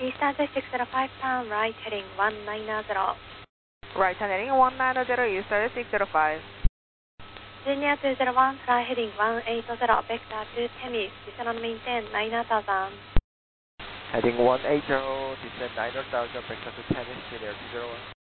Eastern 605 pound, right heading 190. Right turn heading 190, Eastern 605. Virginia 201, fly heading 180, vector to Temis, descend on maintain 9000. Heading 180, descend 9000, vector to Temis, Juliet 201.